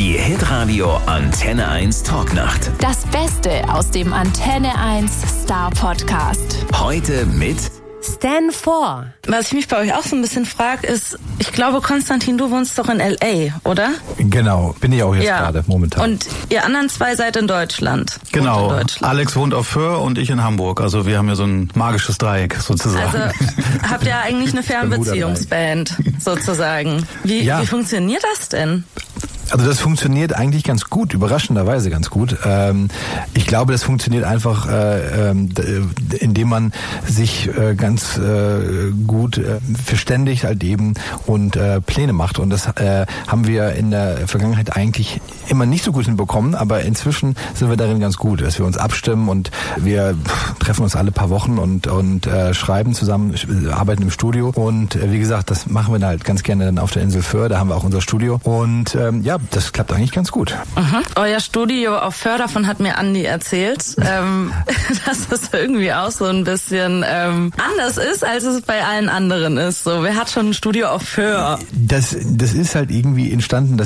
Die Hitradio Antenne 1 Talknacht. Das Beste aus dem Antenne 1 Star Podcast. Heute mit Stan 4. Was ich mich bei euch auch so ein bisschen frage, ist, ich glaube, Konstantin, du wohnst doch in L.A., oder? Genau, bin ich auch jetzt gerade momentan. Und ihr anderen zwei seid in Deutschland. Genau, in Deutschland. Alex wohnt auf Föhr und ich in Hamburg. Also wir haben ja so ein magisches Dreieck sozusagen. Also habt ihr eigentlich eine Fernbeziehungsband sozusagen. Wie funktioniert das denn? Also das funktioniert eigentlich ganz gut, überraschenderweise ganz gut. Ich glaube, das funktioniert einfach, indem man sich ganz gut verständigt halt eben und Pläne macht. Und das haben wir in der Vergangenheit eigentlich immer nicht so gut hinbekommen, aber inzwischen sind wir darin ganz gut, dass wir uns abstimmen und wir treffen uns alle paar Wochen und schreiben zusammen, arbeiten im Studio. Und wie gesagt, das machen wir dann halt ganz gerne dann auf der Insel Föhr, da haben wir auch unser Studio. Und das klappt eigentlich ganz gut. Euer Studio auf Föhr, davon hat mir Andi erzählt, dass das irgendwie auch so ein bisschen anders ist, als es bei allen anderen ist. So, wer hat schon ein Studio auf Föhr? Das ist halt irgendwie entstanden,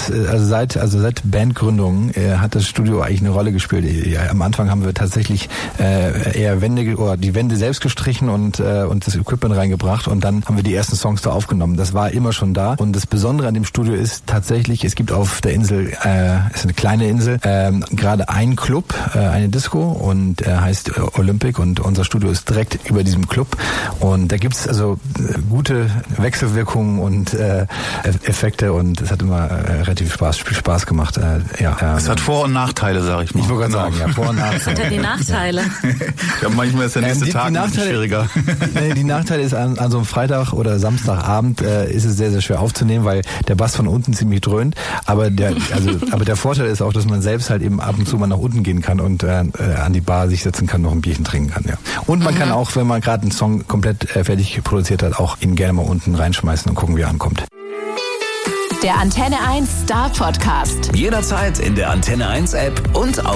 seit Bandgründung hat das Studio eigentlich eine Rolle gespielt. Am Anfang haben wir tatsächlich eher die Wände selbst gestrichen und das Equipment reingebracht und dann haben wir die ersten Songs da aufgenommen. Das war immer schon da und das Besondere an dem Studio ist tatsächlich, es gibt auf der Insel, ist eine kleine Insel, gerade ein Club, eine Disco und heißt Olympic und unser Studio ist direkt über diesem Club und da gibt's also gute Wechselwirkungen und Effekte und es hat immer relativ viel Spaß gemacht. Es hat Vor- und Nachteile, sage ich mal. Ich wollte gerade sagen, Vor- und Nachteile. Was sind die Nachteile? Ja, manchmal ist der nächste Tag ein bisschen schwieriger. Die Nachteile ist an so einem Freitag oder Samstagabend ist es sehr, sehr schwer aufzunehmen, weil der Bass von unten ziemlich dröhnt. Aber der Vorteil ist auch, dass man selbst halt eben ab und zu mal nach unten gehen kann und an die Bar sich setzen kann, noch ein Bierchen trinken kann. Ja. Und man kann auch, wenn man gerade einen Song komplett fertig produziert hat, auch ihn gerne mal unten reinschmeißen und gucken, wie er ankommt. Der Antenne 1 Star Podcast. jederzeit in der Antenne 1 App und auf